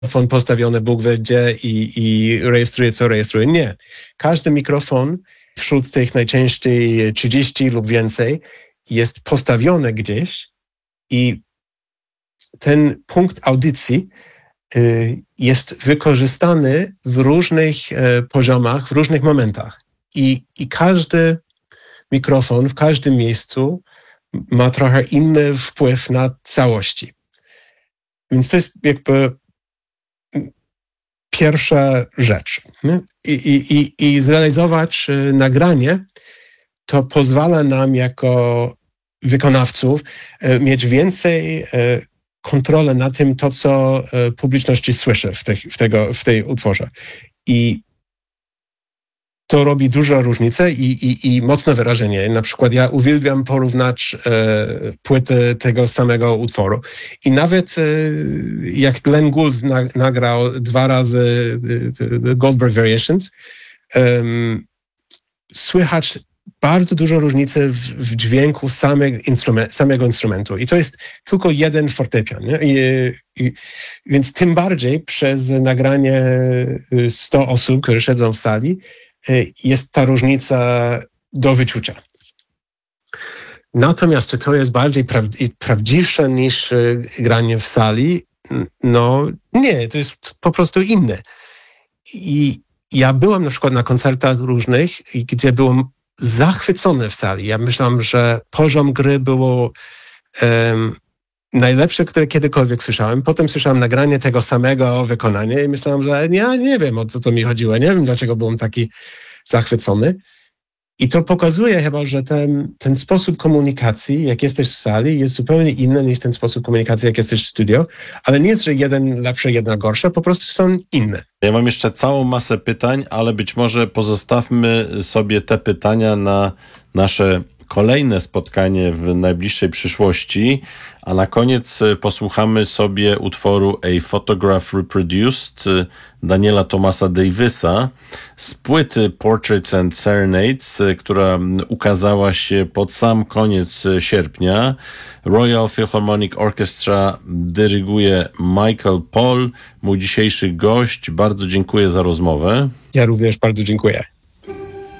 mikrofon postawiony Bóg wie gdzie i rejestruje co rejestruje. Nie. Każdy mikrofon wśród tych najczęściej 30 lub więcej jest postawiony gdzieś i ten punkt audycji jest wykorzystany w różnych poziomach, w różnych momentach. I każdy mikrofon w każdym miejscu ma trochę inny wpływ na całości. Więc to jest jakby pierwsza rzecz. I zrealizować nagranie to pozwala nam jako wykonawców mieć więcej kontrolę na tym, to co publiczności słyszy w tej utworze. I to robi dużą różnicę i mocne wyrażenie. Na przykład ja uwielbiam porównać płyty tego samego utworu. I nawet jak Glenn Gould nagrał 2 razy Goldberg Variations, słychać bardzo dużo różnicy w dźwięku samego instrumentu. I to jest tylko jeden fortepian. Nie? Więc tym bardziej przez nagranie 100 osób, które siedzą w sali, jest ta różnica do wyczucia. Natomiast czy to jest bardziej prawdziwsze niż granie w sali? No nie, to jest po prostu inne. I ja byłem na przykład na koncertach różnych, gdzie byłem zachwycony w sali. Ja myślałem, że poziom gry było najlepsze, które kiedykolwiek słyszałem. Potem słyszałem nagranie tego samego wykonania i myślałem, że nie wiem, o co mi chodziło. Nie wiem, dlaczego byłem taki zachwycony. I to pokazuje chyba, że ten sposób komunikacji, jak jesteś w sali, jest zupełnie inny niż ten sposób komunikacji, jak jesteś w studio. Ale nie jest, że jeden lepszy, jeden gorszy, po prostu są inne. Ja mam jeszcze całą masę pytań, ale być może pozostawmy sobie te pytania na nasze kolejne spotkanie w najbliższej przyszłości, a na koniec posłuchamy sobie utworu A Photograph Reproduced Daniela Thomasa Davisa z płyty Portraits and Serenades, która ukazała się pod sam koniec sierpnia. Royal Philharmonic Orchestra dyryguje Michael Paul, mój dzisiejszy gość. Bardzo dziękuję za rozmowę. Ja również bardzo dziękuję.